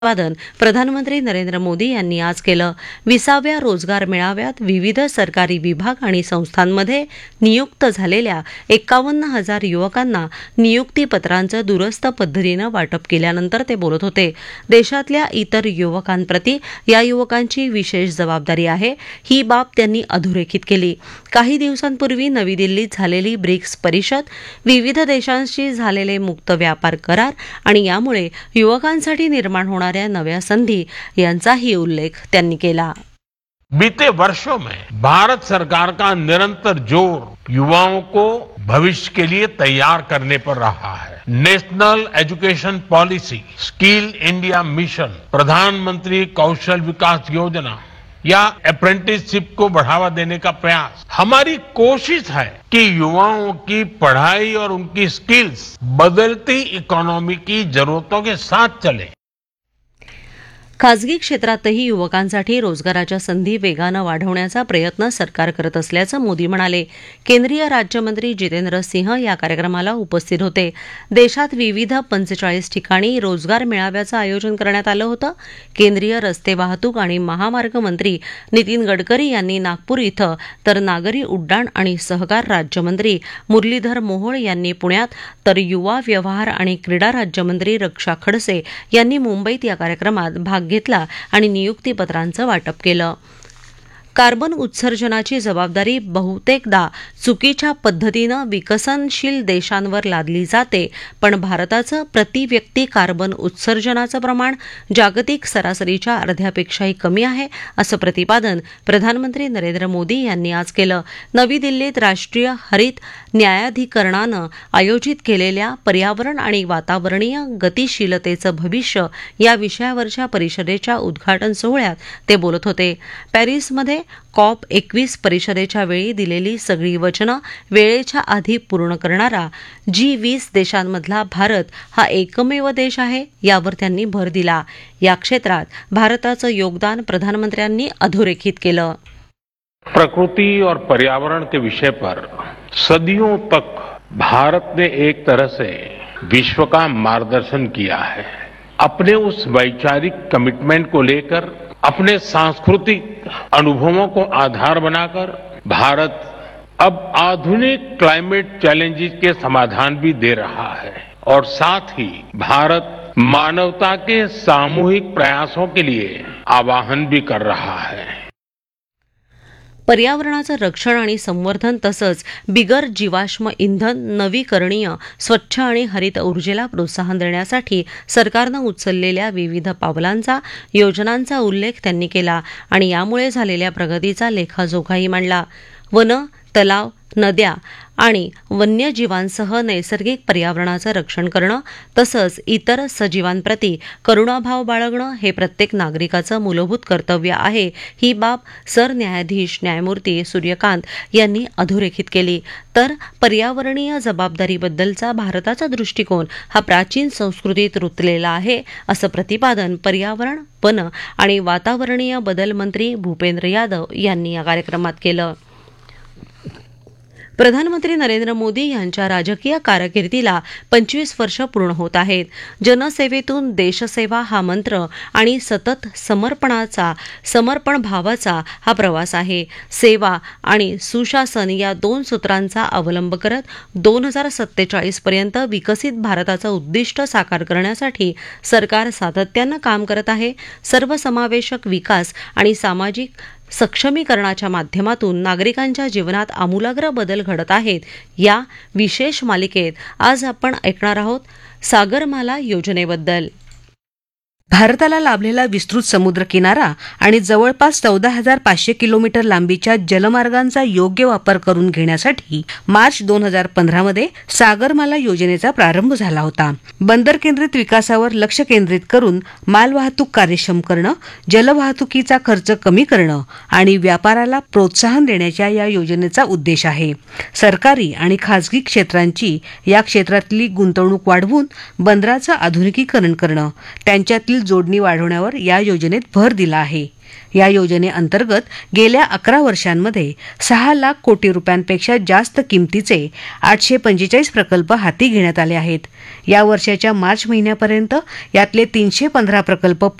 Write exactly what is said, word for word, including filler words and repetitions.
प्रतिपादन प्रधानमंत्री नरेंद्र मोदी यांनी आज केलं. विसाव्या रोजगार मेळाव्यात विविध सरकारी विभाग आणि संस्थांमध्ये नियुक्त झालेल्या एक्कावन्न हजार युवकांना नियुक्तीपत्रांचं दूरस्थ पद्धतीनं वाटप केल्यानंतर ते बोलत होते. देशातल्या इतर युवकांप्रती या युवकांची विशेष जबाबदारी आहे, ही बाब त्यांनी अधोरेखित केली. काही दिवसांपूर्वी नवी दिल्लीत झालेली ब्रिक्स परिषद, विविध देशांशी झालेले मुक्त व्यापार करार आणि यामुळे युवकांसाठी निर्माण होणाऱ्या नव्या संधी यांचाही उल्लेख त्यांनी केला. बीते वर्षों में भारत सरकार का निरंतर जोर युवाओं को भविष्य के लिए तैयार करने पर रहा है. National education policy, skill India mission, प्रधानमंत्री कौशल विकास योजना या अप्रेंटिसशिप को बढ़ावा देने का प्रयास, हमारी कोशिश है कि युवाओं की पढ़ाई और उनकी स्किल्स बदलती इकोनॉमी की जरूरतों के साथ चले. खासगी क्षेत्रातही युवकांसाठी रोजगाराच्या संधी वेगानं वाढवण्याचा प्रयत्न सरकार करत असल्याचं मोदी म्हणाले. केंद्रीय राज्यमंत्री जितेंद्र सिंह या कार्यक्रमाला उपस्थित होते. देशात विविध पंचेचाळीस ठिकाणी रोजगार मेळाव्याचं आयोजन करण्यात आलं होतं. केंद्रीय रस्ते वाहतूक आणि महामार्ग मंत्री नितीन गडकरी यांनी नागपूर इथं, तर नागरी उड्डाण आणि सहकार राज्यमंत्री मुरलीधर मोहोळ यांनी पुण्यात, तर युवा व्यवहार आणि क्रीडा राज्यमंत्री रक्षा खडसे यांनी मुंबईत या कार्यक्रमात भाग घेतला आणि नियुक्तीपत्रांचं वाटप केलं. कार्बन उत्सर्जनाची जबाबदारी बहुतेकदा चुकीच्या पद्धतीनं विकसनशील देशांवर लादली जाते, पण भारताचं प्रति व्यक्ती कार्बन उत्सर्जनाचं प्रमाण जागतिक सरासरीच्या अर्ध्यापेक्षाही कमी आहे, असं प्रतिपादन प्रधानमंत्री नरेंद्र मोदी यांनी आज केलं. नवी दिल्लीत राष्ट्रीय हरित न्यायाधिकरणानं आयोजित केलेल्या पर्यावरण आणि वातावरणीय गतिशीलतेचं भविष्य या विषयावरच्या परिषदेच्या उद्घाटन सोहळ्यात ते बोलत होते. पॅरिसमध्ये कॉप एकवीस परिषदेच्या वेळी दिलेली सगळी वचनं वेळेच्या आधी पूर्ण करणारा जी वीस देशांमधला भारत हा एकमेव देश आहे, यावर त्यांनी भर दिला. या क्षेत्रात भारताचं योगदान प्रधानमंत्र्यांनी अधोरेखित केलं. प्रकृति और पर्यावरण के विषय पर सदियों तक भारत ने एक तरह से विश्व का मार्गदर्शन किया है. अपने उस वैचारिक कमिटमेंट को लेकर, अपने सांस्कृतिक अनुभवों को आधार बनाकर भारत अब आधुनिक क्लाइमेट चैलेंजेस के समाधान भी दे रहा है और साथ ही भारत मानवता के सामूहिक प्रयासों के लिए आह्वान भी कर रहा है. पर्यावरणाचं रक्षण आणि संवर्धन तसंच बिगर जीवाश्म इंधन, नवीकरणीय, स्वच्छ आणि हरित ऊर्जेला प्रोत्साहन देण्यासाठी सरकारनं उचललेल्या विविध पावलांचा, योजनांचा उल्लेख त्यांनी केला आणि यामुळे झालेल्या प्रगतीचा लेखाजोखाही मांडला. वनं, तलाव, नद्या आणि वन्यजीवांसह नैसर्गिक पर्यावरणाचं रक्षण करणं तसंच इतर सजीवांप्रती करुणाभाव बाळगणं हे प्रत्येक नागरिकाचं मूलभूत कर्तव्य आहे, ही बाब सरन्यायाधीश न्यायमूर्ती सूर्यकांत यांनी अधोरेखित केली. तर पर्यावरणीय जबाबदारीबद्दलचा भारताचा दृष्टिकोन हा प्राचीन संस्कृतीत रुतलेला आहे, असं प्रतिपादन पर्यावरण, वन आणि वातावरणीय बदल मंत्री भूपेंद्र यादव यांनी या कार्यक्रमात केलं. प्रधानमंत्री नरेंद्र मोदी यांच्या राजकीय कारकिर्दीला पंचवीस वर्ष पूर्ण होत आहेत. जनसेवेतून देशसेवा हा मंत्र आणि सतत समर्पणाचा समर्पण भावाचा हा प्रवास आहे. सेवा आणि सुशासन या दोन सूत्रांचा अवलंब करत दोन हजार सत्तेचाळीस पर्यंत विकसित भारताचं उद्दिष्ट साकार करण्यासाठी सरकार सातत्यानं काम करत आहे. सर्वसमावेशक विकास आणि सामाजिक सक्षमीकरणाच्या माध्यमातून नागरिकांच्या जीवनात आमूलाग्र बदल घडत आहेत. या विशेष मालिकेत आज आपण ऐकणार आहोत सागरमाला योजनेबद्दल. भारताला लाभलेला विस्तृत समुद्र किनारा आणि जवळपास चौदा हजार पाचशे किलोमीटर लांबीच्या जलमार्गांचा योग्य वापर करून घेण्यासाठी मार्च दोन हजार पंधरा मध्ये सागरमाला योजनेचा प्रारंभ झाला होता. बंदर केंद्रित विकासावर लक्ष केंद्रित करून मालवाहतूक कार्यक्षम करणं, जलवाहतुकीचा खर्च कमी करणं आणि व्यापाराला प्रोत्साहन देण्याच्या या योजनेचा उद्देश आहे. सरकारी आणि खासगी क्षेत्रांची या क्षेत्रातली गुंतवणूक वाढवून बंदराचं आधुनिकीकरण करणं, त्यांच्यातील जोडणी वाढवण्यावर या योजनेत भर दिला आहे. या योजनेअंतर्गत गेल्या अकरा वर्षांमध्ये सहा लाख कोटी रुपयांपेक्षा जास्त किमतीचे आठशे पंचेचाळीस प्रकल्प हाती घेण्यात आले आहेत. या वर्षाच्या मार्च महिन्यापर्यंत यातले तीनशे पंधरा प्रकल्प